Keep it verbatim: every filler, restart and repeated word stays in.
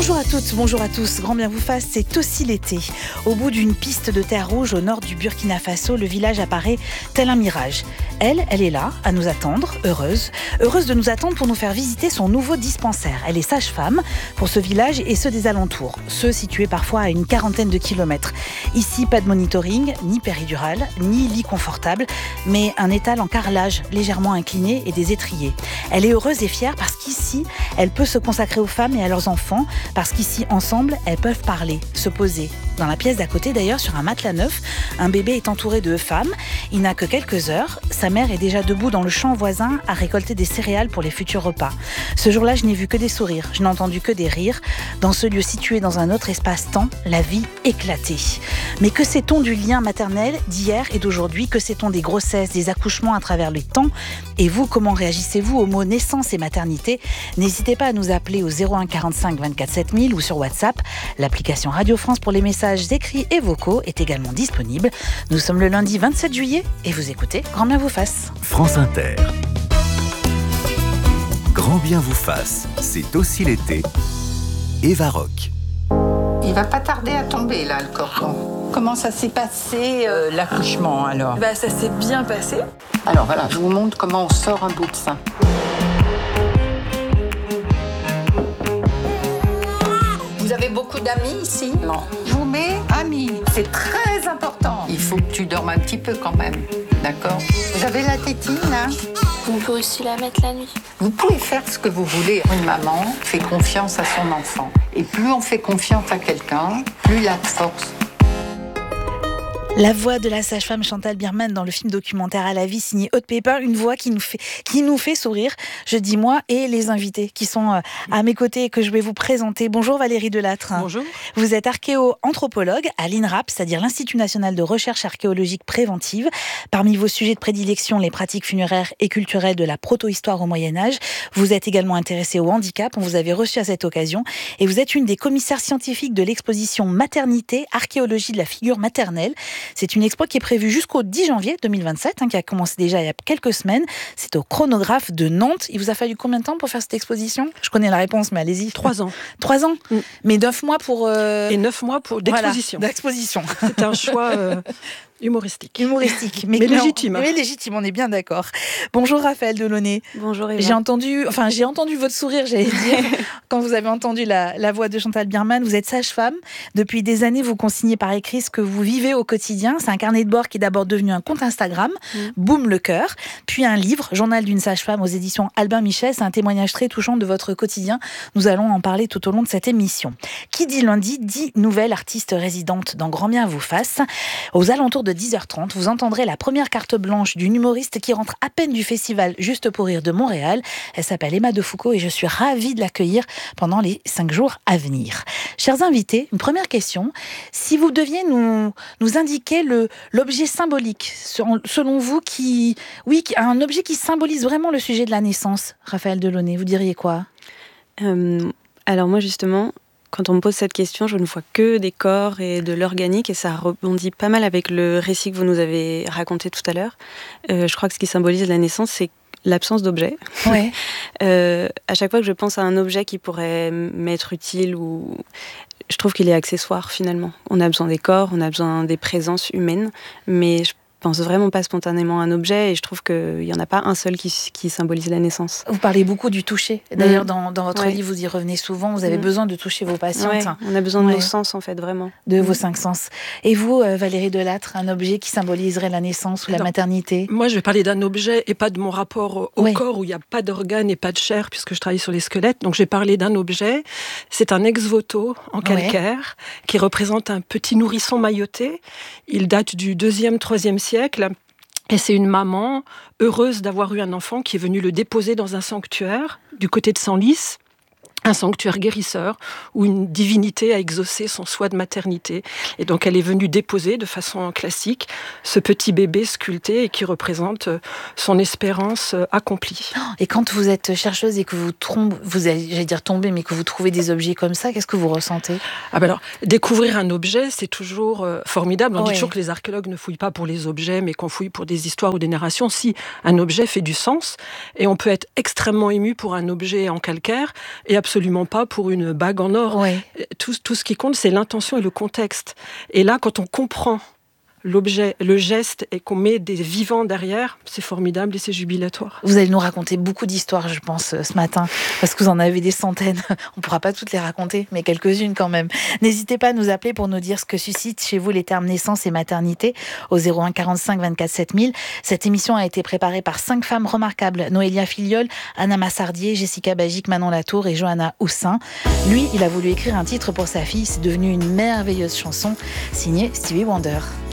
Bonjour à toutes, bonjour à tous, grand bien vous fasse, c'est aussi l'été. Au bout d'une piste de terre rouge au nord du Burkina Faso, le village apparaît tel un mirage. Elle, elle est là, à nous attendre, heureuse. Heureuse de nous attendre pour nous faire visiter son nouveau dispensaire. Elle est sage-femme pour ce village et ceux des alentours, ceux situés parfois à une quarantaine de kilomètres. Ici, pas de monitoring, ni péridurale, ni lit confortable, mais un étal en carrelage légèrement incliné et des étriers. Elle est heureuse et fière parce qu'ici, elle peut se consacrer aux femmes et à leurs enfants, parce qu'ici, ensemble, elles peuvent parler, se poser. Dans la pièce d'à côté, d'ailleurs, sur un matelas neuf, un bébé est entouré de femmes. Il n'a que quelques heures. Sa mère est déjà debout dans le champ voisin à récolter des céréales pour les futurs repas. Ce jour-là, je n'ai vu que des sourires, je n'ai entendu que des rires. Dans ce lieu situé dans un autre espace-temps, la vie éclatée. Mais que sait-on du lien maternel d'hier et d'aujourd'hui? Que sait-on des grossesses, des accouchements à travers le temps? Et vous, comment réagissez-vous aux mots naissance et maternité? N'hésitez pas à nous appeler au zéro un quarante-cinq vingt-quatre sept mille ou sur WhatsApp. L'application Radio France pour les messages écrits et vocaux est également disponible. Nous sommes le lundi vingt-sept juillet et vous écoutez Grand bien vous fasse. France Inter. Grand bien vous fasse, c'est aussi l'été. Eva Rock. Il va pas tarder à tomber là, le cordon. Comment ça s'est passé euh, l'accouchement alors? Bah ça s'est bien passé. Alors voilà, je vous montre comment on sort un bout de sein. Vous avez beaucoup d'amis ici? Non. Je vous mets amis. C'est très important. Il faut que tu dormes un petit peu quand même. D'accord? Vous avez la tétine, hein? On peut aussi la mettre la nuit. Vous pouvez faire ce que vous voulez. Une maman fait confiance à son enfant. Et plus on fait confiance à quelqu'un, plus il a de force. La voix de la sage-femme Chantal Birman dans le film documentaire À la vie signé Hot Paper, une voix qui nous fait, qui nous fait sourire, je dis moi, et les invités qui sont à mes côtés et que je vais vous présenter. Bonjour Valérie Delattre. Bonjour. Vous êtes archéo-anthropologue à l'I N R A P, c'est-à-dire l'Institut National de Recherche Archéologique Préventive. Parmi vos sujets de prédilection, les pratiques funéraires et culturelles de la proto-histoire au Moyen-Âge. Vous êtes également intéressée au handicap, on vous avait reçu à cette occasion, et vous êtes une des commissaires scientifiques de l'exposition Maternité, archéologie de la figure maternelle. C'est une expo qui est prévue jusqu'au dix janvier deux mille vingt-sept, hein, qui a commencé déjà il y a quelques semaines. C'est au Chronographe de Nantes. Il vous a fallu combien de temps pour faire cette exposition? Je connais la réponse, mais allez-y. Trois ans. Trois ans mm. Mais neuf mois pour... Euh... Et neuf mois pour d'exposition. Voilà, d'exposition. C'était un choix... Euh... Humoristique. Humoristique. Mais, mais légitime. Mais légitime, on est bien d'accord. Bonjour Raphaël Delaunay. Bonjour Eva. J'ai entendu, enfin, j'ai entendu votre sourire, j'allais dire, quand vous avez entendu la, la voix de Chantal Birman. Vous êtes sage-femme. Depuis des années, vous consignez par écrit ce que vous vivez au quotidien. C'est un carnet de bord qui est d'abord devenu un compte Instagram, mmh. Boum le cœur, puis un livre, Journal d'une sage-femme aux éditions Albin Michel. C'est un témoignage très touchant de votre quotidien. Nous allons en parler tout au long de cette émission. Qui dit lundi, dit nouvelle artiste résidente dans Grand bien vous fasse. Aux alentours de dix heures trente, vous entendrez la première carte blanche d'une humoriste qui rentre à peine du festival Juste pour rire de Montréal. Elle s'appelle Emma Defoucault et je suis ravie de l'accueillir pendant les cinq jours à venir. Chers invités, une première question. Si vous deviez nous, nous indiquer le, l'objet symbolique, selon vous, qui, oui, un objet qui symbolise vraiment le sujet de la naissance, Raphaël Delaunay, vous diriez quoi? euh, Alors moi justement... Quand on me pose cette question, je ne vois que des corps et de l'organique, et ça rebondit pas mal avec le récit que vous nous avez raconté tout à l'heure. Euh, je crois que ce qui symbolise la naissance, c'est l'absence d'objet. Ouais. euh, à chaque fois que je pense à un objet qui pourrait m'être utile, ou... je trouve qu'il est accessoire finalement. On a besoin des corps, on a besoin des présences humaines, mais je pense vraiment pas spontanément à un objet, et je trouve qu'il n'y en a pas un seul qui, qui symbolise la naissance. Vous parlez beaucoup du toucher. D'ailleurs, mmh. dans, dans votre ouais. livre, vous y revenez souvent. Vous avez mmh. besoin de toucher vos patientes. Ouais, on a besoin de ouais. nos sens, en fait, vraiment. De mmh. vos cinq sens. Et vous, euh, Valérie Delattre, un objet qui symboliserait la naissance ou la non. maternité? Moi, je vais parler d'un objet et pas de mon rapport au ouais. corps, où il n'y a pas d'organes et pas de chair, puisque je travaille sur les squelettes. Donc, je vais parler d'un objet. C'est un ex-voto en calcaire ouais. qui représente un petit nourrisson mailloté. Il date du deuxième, troisième siècle. Et c'est une maman heureuse d'avoir eu un enfant qui est venu le déposer dans un sanctuaire du côté de Senlis. Un sanctuaire guérisseur où une divinité a exaucé son souhait de maternité. Et donc elle est venue déposer de façon classique ce petit bébé sculpté et qui représente son espérance accomplie. Et quand vous êtes chercheuse et que vous trompez, vous allez, j'allais dire tomber, mais que vous trouvez des objets comme ça, qu'est-ce que vous ressentez? Ah ben alors, découvrir un objet, c'est toujours euh, formidable. On ouais. dit toujours que les archéologues ne fouillent pas pour les objets, mais qu'on fouille pour des histoires ou des narrations. Si un objet fait du sens, et on peut être extrêmement ému pour un objet en calcaire, et absolument absolument pas pour une bague en or. Ouais. Tout, tout ce qui compte, c'est l'intention et le contexte. Et là, quand on comprend l'objet, le geste, et qu'on met des vivants derrière, c'est formidable et c'est jubilatoire. Vous allez nous raconter beaucoup d'histoires, je pense, ce matin, parce que vous en avez des centaines. On ne pourra pas toutes les raconter, mais quelques-unes quand même. N'hésitez pas à nous appeler pour nous dire ce que suscitent chez vous les termes naissance et maternité au zéro un quarante-cinq vingt-quatre sept mille. Cette émission a été préparée par cinq femmes remarquables. Noélia Filiol, Anna Massardier, Jessica Bagic, Manon Latour et Johanna Houssin. Lui, il a voulu écrire un titre pour sa fille. C'est devenu une merveilleuse chanson signée Stevie Wonder.